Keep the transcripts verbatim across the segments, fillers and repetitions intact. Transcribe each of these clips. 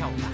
跳舞吧。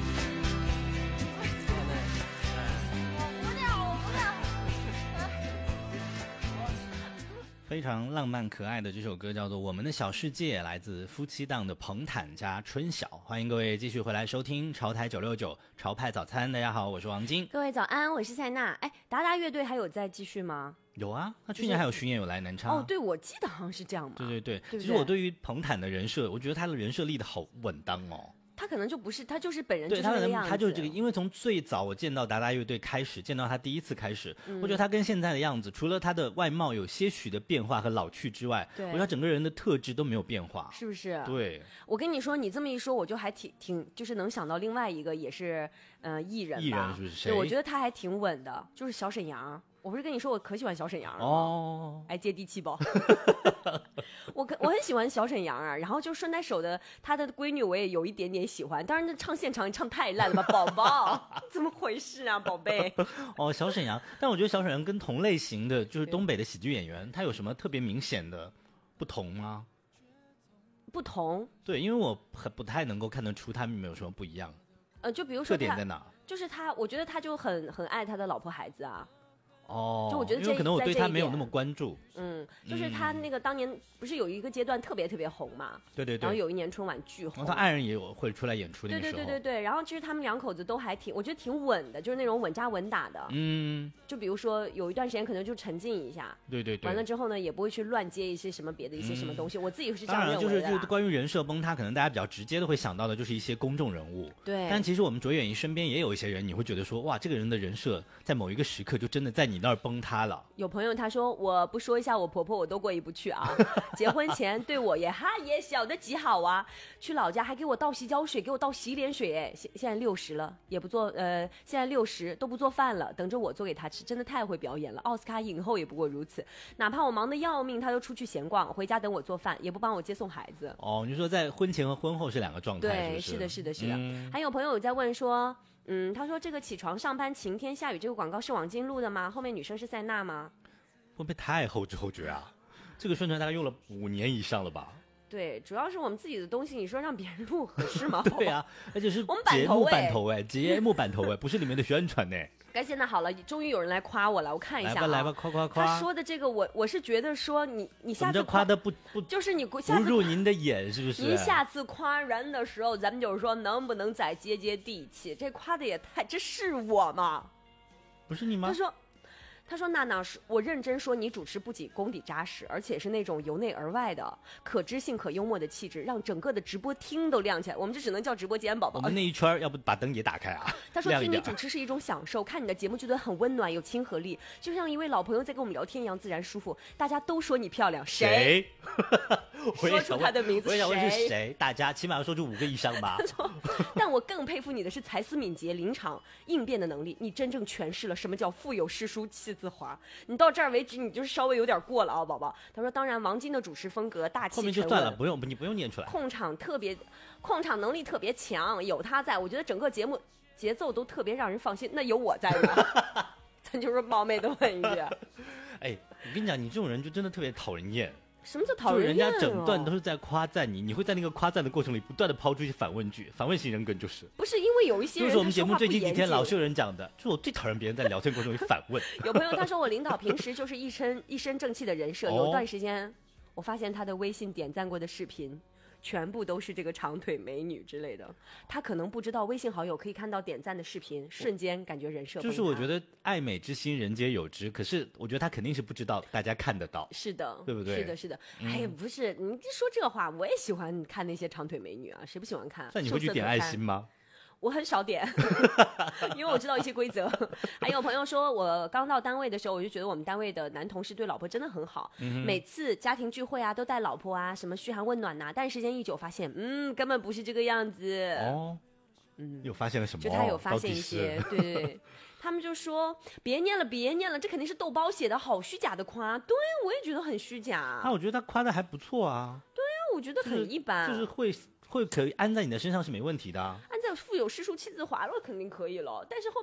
非常浪漫可爱的这首歌叫做《我们的小世界》，来自夫妻档的彭坦加春晓。欢迎各位继续回来收听潮台九六九潮派早餐。大家好，我是王晶。 各位早安，我是塞娜。哎，达达乐队还有在继续吗？ 有啊，他去年还有巡演有来南昌。 哦，对，我记得好像是这样嘛。 对对 对, 对, 对， 其实我对于彭坦的人设，我觉得他的人设立得好稳当哦。 他可能就不是，他就是本人就是对， 那个样子。 他就是这个，因为从最早我见到达达乐队开始，见到他第一次开始，嗯、我觉得他跟现在的样子，除了他的外貌有些许的变化和老去之外，我觉得他整个人的特质都没有变化， 是不是？ 对， 我跟你说，你这么一说，我就还挺挺，就是能想到另外一个也是呃艺人吧， 艺人是不是？谁？ 对，我觉得他还挺稳的，就是小沈阳。我不是跟你说我可喜欢小沈阳了吗？ 哦， 哎，接地气不？我我很喜欢小沈阳啊，然后就顺带手的，他的闺女我也有一点点喜欢，当然那唱现场唱太烂了吧，宝宝，怎么回事啊，宝贝？ 哦，小沈阳，但我觉得小沈阳跟同类型的就是东北的喜剧演员，他有什么特别明显的不同吗？ 不同？ 对，因为我很不太能够看得出他们有什么不一样。 呃，就比如说特点在哪？ 就是他，我觉得他就很很爱他的老婆孩子啊。 哦， 就我觉得这因为可能我对他没有那么关注。 嗯，就是他那个当年不是有一个阶段特别特别红嘛？ 对对对。 然后有一年春晚巨红， 然后他爱人也有会出来演出那个时候。 对对对对对。然后其实他们两口子都还挺，我觉得挺稳的，就是那种稳扎稳打的。 嗯。 就比如说有一段时间可能就沉浸一下， 对对对。 完了之后呢，也不会去乱接一些什么别的一些什么东西。嗯、我自己是这样认为的。 当然，就是就关于人设崩塌，可能大家比较直接的会想到的就是一些公众人物。 对。 但其实我们着眼于身边也有一些人，你会觉得说，哇，这个人的人设在某一个时刻就真的在你那儿崩塌了。 有朋友他说，我不说一下我婆婆我都过意不去啊，结婚前对我也哈也小的极好啊，去老家还给我倒洗脚水，给我倒洗脸水，哎，现现在六十了也不做，呃，现在六十都不做饭了，等着我做给他吃，真的太会表演了，奥斯卡影后也不过如此，哪怕我忙得要命，他都出去闲逛，回家等我做饭，也不帮我接送孩子。 哦，你说在婚前和婚后是两个状态， 对， 是不是？ 是的，是的，是的。 嗯、 还有朋友在问说，嗯，他说这个起床上班晴天下雨这个广告是王晶录的吗？后面女生是塞娜吗？ 会不会太后知后觉啊？这个宣传大概用了五年以上了吧？ 对，主要是我们自己的东西，你说让别人录合适吗？ 对啊，而且是我们节目版头哎，节目版头哎，不是里面的宣传呢。 该现在好了，终于有人来夸我了，我看一下、啊。 来吧来吧，夸夸夸！ 他说的这个我，我我是觉得说你你下次夸的不不就是你不下次入您的眼是不是？ 您下次夸人的时候，咱们就是说能不能再接接地气？这夸的也太，这是我吗？ 不是你吗？ 他说。他说娜娜，我认真说，你主持不仅功底扎实，而且是那种由内而外的可知性、可幽默的气质，让整个的直播厅都亮起来。我们这只能叫直播间，宝宝。 我们那一圈要不把灯也打开啊？ 他说听你主持是一种享受，看你的节目觉得很温暖，有亲和力，就像一位老朋友在跟我们聊天一样自然舒服。大家都说你漂亮，谁？说出他的名字， 我也想问是谁？大家起码要说出五个以上吧。 但我更佩服你的是才思敏捷、临场应变的能力，你真正诠释了什么叫腹有诗书气自华。你到这儿为止，你就是稍微有点过了啊，宝宝。他说，当然，王晶的主持风格大气沉稳， 后面就算了，不用你不用念出来。 控场特别，控场能力特别强，有他在，我觉得整个节目节奏都特别让人放心。那有我在吗？咱就是冒昧的问一句。 哎，我跟你讲，你这种人就真的特别讨人厌。 什么叫讨人厌、哦？ 就人家整段都是在夸赞你，你会在那个夸赞的过程里不断的抛出一些反问句，反问型人格就是。 不是因为有一些人， 就是我们节目最近几天老是有人讲的，就是我最讨厌别人在聊天过程里反问。 有朋友他说我领导平时就是一身一身正气的人设，有一段时间我发现他的微信点赞过的视频。全部都是这个长腿美女之类的，他可能不知道微信好友可以看到点赞的视频，瞬间感觉人设崩塌。 就是我觉得爱美之心人皆有之，可是我觉得他肯定是不知道大家看得到。 是的， 对不对？ 是的，是的。 嗯、 哎，不是，你说这话，我也喜欢看那些长腿美女啊，谁不喜欢看？ 那你会去点爱心吗？ 我很少点，因为我知道一些规则。还有朋友说，我刚到单位的时候，我就觉得我们单位的男同事对老婆真的很好，嗯、每次家庭聚会啊都带老婆啊，什么嘘寒问暖呐、啊。但时间一久，发现嗯根本不是这个样子。 哦，嗯，又发现了什么？ 就他有发现一些，对对对。他们就说别念了，别念了，这肯定是豆包写的，好虚假的夸。对，我也觉得很虚假。 那、啊、我觉得他夸的还不错啊。 对啊，我觉得很一般。 就是、就是会会可以安在你的身上是没问题的、啊。 安在腹有诗书气自华了，肯定可以了。但是后